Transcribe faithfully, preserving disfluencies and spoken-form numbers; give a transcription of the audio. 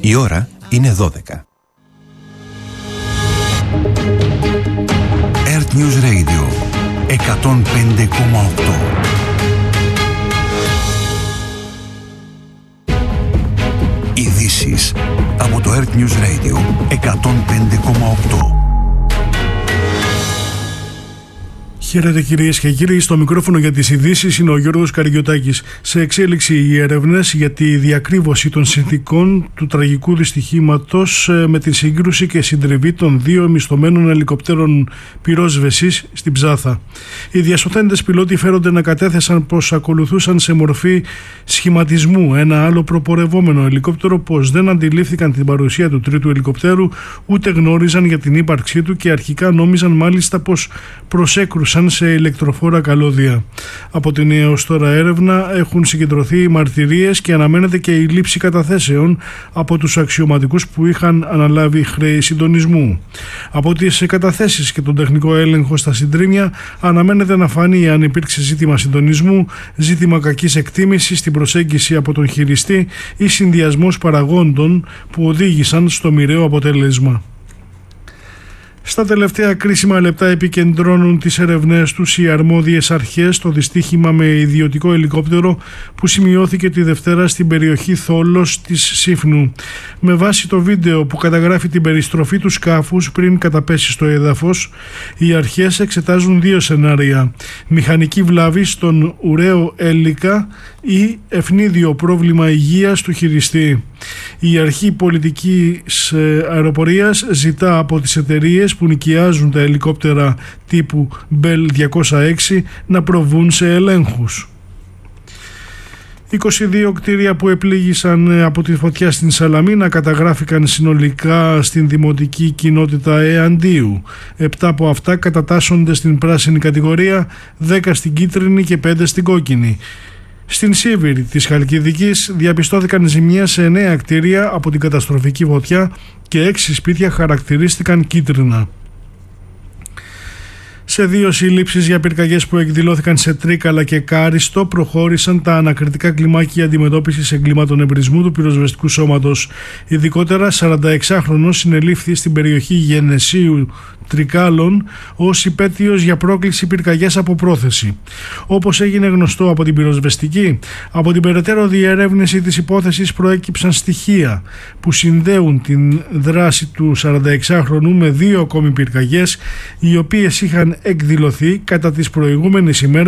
Η ώρα είναι δώδεκα. Earth News Radio εκατόν πέντε κόμμα οκτώ. Ειδήσεις από το Earth News Radio εκατόν πέντε κόμμα οκτώ. Χαίρετε κυρίες και κύριοι, στο μικρόφωνο για τις ειδήσεις είναι ο Γιώργος Καριωτάκης. Σε εξέλιξη οι έρευνες για τη διακρύβωση των συνθηκών του τραγικού δυστυχήματος με τη σύγκρουση και συντριβή των δύο μισθωμένων ελικοπτέρων πυρόσβεσης στην Ψάθα. Οι διασωθέντες πιλότοι φέρονται να κατέθεσαν πως ακολουθούσαν σε μορφή σχηματισμού ένα άλλο προπορευόμενο ελικόπτερο, πως δεν αντιλήφθηκαν την παρουσία του τρίτου ελικοπτέρου, ούτε γνώριζαν για την ύπαρξή του και αρχικά νόμιζαν μάλιστα πως προσέκρουσαν σε ηλεκτροφόρα καλώδια. Από την έως τώρα έρευνα έχουν συγκεντρωθεί μαρτυρίες και αναμένεται και η λήψη καταθέσεων από τους αξιωματικούς που είχαν αναλάβει χρέη συντονισμού. Από τις καταθέσεις και τον τεχνικό έλεγχο στα συντρίμια αναμένεται να φανεί αν υπήρξε ζήτημα συντονισμού, ζήτημα κακής εκτίμησης στην προσέγγιση από τον χειριστή ή συνδυασμός παραγόντων που οδήγησαν στο μοιραίο αποτέλεσμα. Στα τελευταία κρίσιμα λεπτά επικεντρώνουν τις ερευνές τους οι αρμόδιες αρχές στο δυστύχημα με ιδιωτικό ελικόπτερο που σημειώθηκε τη Δευτέρα στην περιοχή Θόλος της Σύφνου. Με βάση το βίντεο που καταγράφει την περιστροφή του σκάφους πριν καταπέσει στο έδαφος, οι αρχές εξετάζουν δύο σενάρια: μηχανική βλάβη στον ουραίο έλικα ή ευνίδιο πρόβλημα υγείας του χειριστή. Η αρχή πολιτικής αεροπορίας ζητά από τις εταιρείες που νοικιάζουν τα ελικόπτερα τύπου Bell διακόσια έξι να προβούν σε ελέγχους. είκοσι δύο κτίρια που επλήγησαν από τη φωτιά στην Σαλαμίνα καταγράφηκαν συνολικά στην δημοτική κοινότητα Εαντίου. Επτά από αυτά κατατάσσονται στην πράσινη κατηγορία, δέκα στην κίτρινη και πέντε στην κόκκινη. Στην Σίβηρη της Χαλκιδικής διαπιστώθηκαν ζημιές σε εννέα κτίρια από την καταστροφική φωτιά και έξι σπίτια χαρακτηρίστηκαν κίτρινα. Σε δύο συλλήψεις για πυρκαγιές που εκδηλώθηκαν σε Τρίκαλα και Κάριστο προχώρησαν τα ανακριτικά κλιμάκια αντιμετώπισης εγκλήματων εμπρισμού του πυροσβεστικού σώματος. Ειδικότερα, σαρανταεξάχρονος συνελήφθη στην περιοχή Γενεσίου Τρικάλων ως υπέτειος για πρόκληση πυρκαγιάς από πρόθεση. Όπως έγινε γνωστό από την πυροσβεστική, από την περαιτέρω διερεύνηση της υπόθεσης προέκυψαν στοιχεία που συνδέουν την δράση του σαρανταεξάχρονου με δύο ακόμη πυρκαγιές, οι οποίες είχαν εκδηλωθεί κατά τις προηγούμενες ημέρες